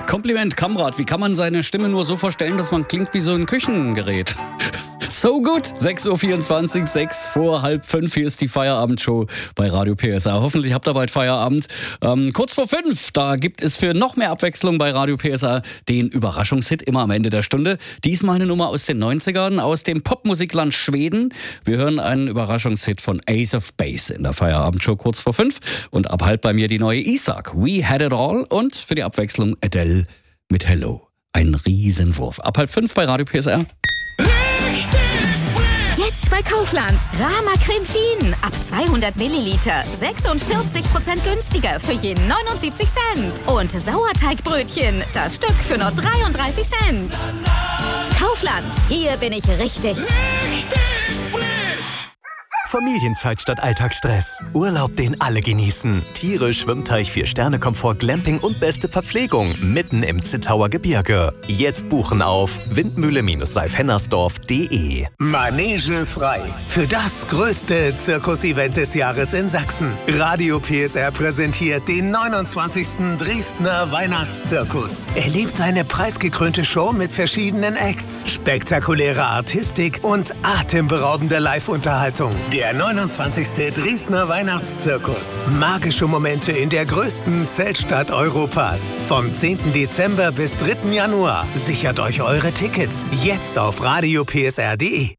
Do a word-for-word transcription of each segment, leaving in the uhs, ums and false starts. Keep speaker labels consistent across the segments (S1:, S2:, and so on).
S1: Kompliment, Kamrat. Wie kann man seine Stimme nur so verstellen, dass man klingt wie so ein Küchengerät? So gut. sechs Uhr vierundzwanzig, sechs vor halb fünf. Hier ist die Feierabendshow bei Radio P S R. Hoffentlich habt ihr bald Feierabend. Ähm, kurz vor fünf, da gibt es für noch mehr Abwechslung bei Radio P S R den Überraschungshit immer am Ende der Stunde. Diesmal eine Nummer aus den neunzigern, aus dem Popmusikland Schweden. Wir hören einen Überraschungshit von Ace of Base in der Feierabendshow kurz vor fünf. Und ab halb bei mir die neue Isak, We Had It All. Und für die Abwechslung Adele mit Hello. Ein Riesenwurf. Ab halb fünf bei Radio P S R.
S2: Jetzt bei Kaufland. Rama Creme Fien. Ab zweihundert Milliliter. sechsundvierzig Prozent günstiger für jeden neunundsiebzig Cent. Und Sauerteigbrötchen. Das Stück für nur dreiunddreißig Cent. Kaufland. Hier bin ich richtig.
S3: Richtig frisch.
S4: Familienzeit statt Alltagsstress. Urlaub, den alle genießen. Tiere, Schwimmteich, Vier-Sterne-Komfort, Glamping und beste Verpflegung. Mitten im Zittauer Gebirge. Jetzt buchen auf windmühle Seif Hennersdorf punkt de.
S5: Manege frei. Für das größte Zirkus-Event des Jahres in Sachsen. Radio P S R präsentiert den neunundzwanzigsten Dresdner Weihnachtszirkus. Erlebt eine preisgekrönte Show mit verschiedenen Acts, spektakuläre Artistik und atemberaubende Live-Unterhaltung. Der neunundzwanzigste Dresdner Weihnachtszirkus. Magische Momente in der größten Zeltstadt Europas. Vom zehnten Dezember bis dritten Januar. Sichert euch eure Tickets jetzt auf radio p s r punkt de.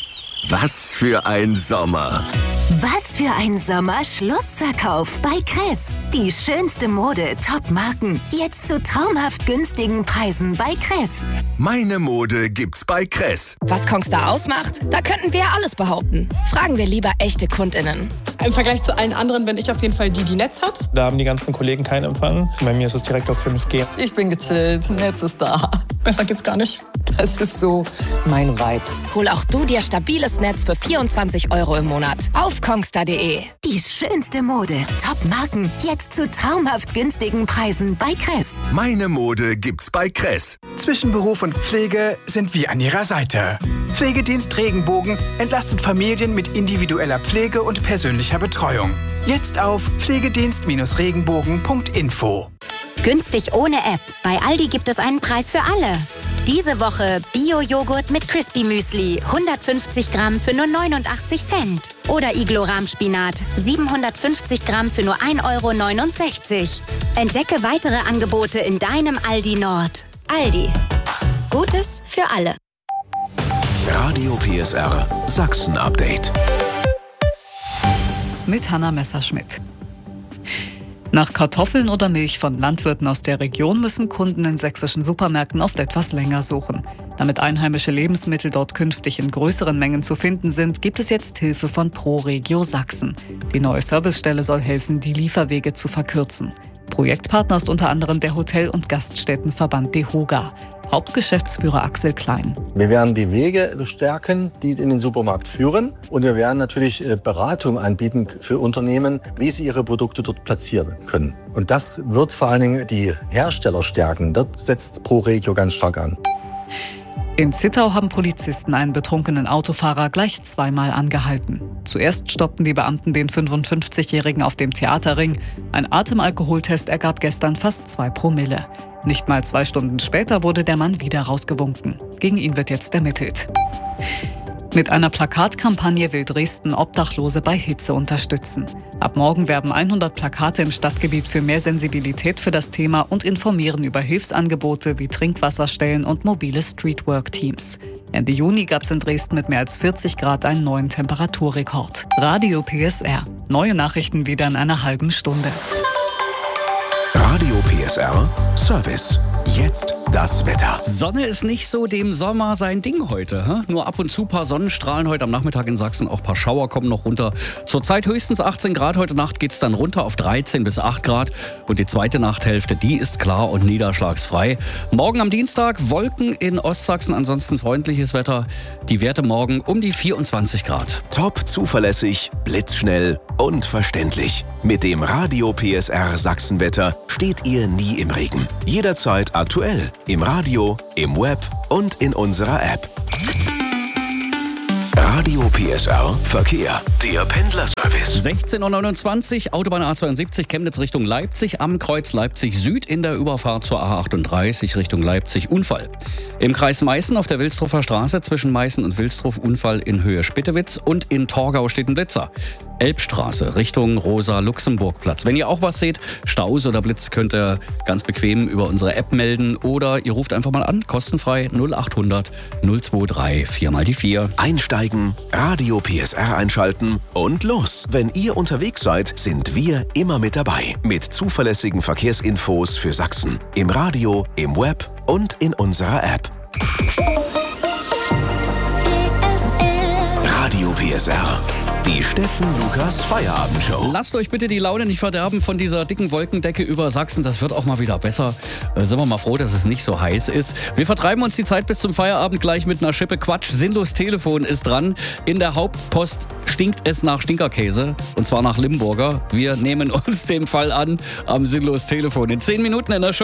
S6: Was für ein Sommer!
S2: Was für ein Sommer-Schlussverkauf bei Kress. Die schönste Mode, Top-Marken. Jetzt zu traumhaft günstigen Preisen bei Kress.
S6: Meine Mode gibt's bei Kress.
S7: Was Kongstar ausmacht? Da könnten wir alles behaupten. Fragen wir lieber echte KundInnen.
S8: Im Vergleich zu allen anderen bin ich auf jeden Fall die, die Netz hat.
S9: Da haben die ganzen Kollegen keinen Empfang. Bei mir ist es direkt auf fünf G.
S10: Ich bin gechillt, Netz ist da.
S8: Besser geht's gar nicht.
S10: Das ist so mein Vibe.
S7: Hol auch du dir stabiles Netz für vierundzwanzig Euro im Monat. Auf kongstar punkt de.
S2: Die schönste Mode, Top-Marken. Jetzt zu traumhaft günstigen Preisen bei Kress.
S6: Meine Mode gibt's bei Kress.
S11: Zwischen Beruf und Pflege sind wir an Ihrer Seite. Pflegedienst Regenbogen entlastet Familien mit individueller Pflege und persönlicher Betreuung. Jetzt auf pflegedienst regenbogen punkt info.
S12: Günstig ohne App. Bei Aldi gibt es einen Preis für alle. Diese Woche Bio-Joghurt mit Crispy Müsli, hundertfünfzig Gramm für nur neunundachtzig Cent. Oder Iglo-Rahmspinat, siebenhundertfünfzig Gramm für nur ein Euro neunundsechzig. Entdecke weitere Angebote in deinem Aldi Nord. Aldi. Gutes für alle.
S6: Radio P S R Sachsen-Update.
S13: Mit Hanna Messerschmidt. Nach Kartoffeln oder Milch von Landwirten aus der Region müssen Kunden in sächsischen Supermärkten oft etwas länger suchen. Damit einheimische Lebensmittel dort künftig in größeren Mengen zu finden sind, gibt es jetzt Hilfe von ProRegio Sachsen. Die neue Servicestelle soll helfen, die Lieferwege zu verkürzen. Projektpartner ist unter anderem der Hotel- und Gaststättenverband DEHOGA. Hauptgeschäftsführer Axel Klein.
S14: Wir werden die Wege stärken, die in den Supermarkt führen. Und wir werden natürlich Beratung anbieten für Unternehmen, wie sie ihre Produkte dort platzieren können. Und das wird vor allen Dingen die Hersteller stärken. Dort setzt ProRegio ganz stark an.
S13: In Zittau haben Polizisten einen betrunkenen Autofahrer gleich zweimal angehalten. Zuerst stoppten die Beamten den fünfundfünfzigjährigen auf dem Theaterring. Ein Atemalkoholtest ergab gestern fast zwei Promille. Nicht mal zwei Stunden später wurde der Mann wieder rausgewunken. Gegen ihn wird jetzt ermittelt. Mit einer Plakatkampagne will Dresden Obdachlose bei Hitze unterstützen. Ab morgen werben hundert Plakate im Stadtgebiet für mehr Sensibilität für das Thema und informieren über Hilfsangebote wie Trinkwasserstellen und mobile Streetwork-Teams. Ende Juni gab es in Dresden mit mehr als vierzig Grad einen neuen Temperaturrekord. Radio P S R. Neue Nachrichten wieder in einer halben Stunde.
S6: Radio P S R Service. Jetzt das Wetter.
S1: Sonne ist nicht so dem Sommer sein Ding heute. Hä? Nur ab und zu ein paar Sonnenstrahlen heute am Nachmittag in Sachsen. Auch ein paar Schauer kommen noch runter. Zurzeit höchstens achtzehn Grad. Heute Nacht geht es dann runter auf dreizehn bis acht Grad. Und die zweite Nachthälfte, die ist klar und niederschlagsfrei. Morgen am Dienstag Wolken in Ostsachsen. Ansonsten freundliches Wetter. Die Werte morgen um die vierundzwanzig Grad.
S6: Top zuverlässig, blitzschnell und verständlich. Mit dem Radio P S R Sachsenwetter steht ihr nie im Regen. Jederzeit aktuell. Im Radio, im Web und in unserer App. Radio P S R Verkehr. Der Pendlerservice.
S1: sechzehn Uhr neunundzwanzig, Autobahn A zweiundsiebzig, Chemnitz Richtung Leipzig, am Kreuz Leipzig Süd in der Überfahrt zur A achtunddreißig Richtung Leipzig Unfall. Im Kreis Meißen auf der Wilsdruffer Straße zwischen Meißen und Wilsdruf Unfall in Höhe Spittewitz und in Torgau steht ein Blitzer. Elbstraße Richtung Rosa-Luxemburg-Platz. Wenn ihr auch was seht, Staus oder Blitz, könnt ihr ganz bequem über unsere App melden oder ihr ruft einfach mal an, kostenfrei null achthundert null zweiundzwanzig vier mal die vier.
S6: Einsteigen, Radio P S R einschalten und los. Wenn ihr unterwegs seid, sind wir immer mit dabei. Mit zuverlässigen Verkehrsinfos für Sachsen. Im Radio, im Web und in unserer App. Radio P S R. Die Steffen Lukas Feierabendshow.
S1: Lasst euch bitte die Laune nicht verderben von dieser dicken Wolkendecke über Sachsen. Das wird auch mal wieder besser. Äh, sind wir mal froh, dass es nicht so heiß ist. Wir vertreiben uns die Zeit bis zum Feierabend gleich mit einer Schippe Quatsch. Sinnlos Telefon ist dran. In der Hauptpost stinkt es nach Stinkerkäse. Und zwar nach Limburger. Wir nehmen uns dem Fall an am Sinnlos Telefon. In zehn Minuten in der Show.